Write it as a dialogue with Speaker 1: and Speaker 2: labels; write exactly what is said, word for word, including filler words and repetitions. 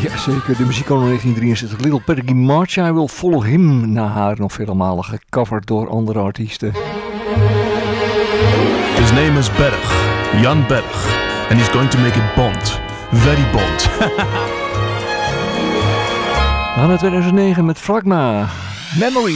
Speaker 1: Jazeker, de muziek van negentien drieënzestig. Little Peggy March, I Will Follow Him. Na haar nog vele malen gecoverd door andere artiesten.
Speaker 2: His name is Berg, Jan Berg. And he's going to make it Bond. Very Bond.
Speaker 1: We gaan naar tweeduizend negen met Fragma. Memory.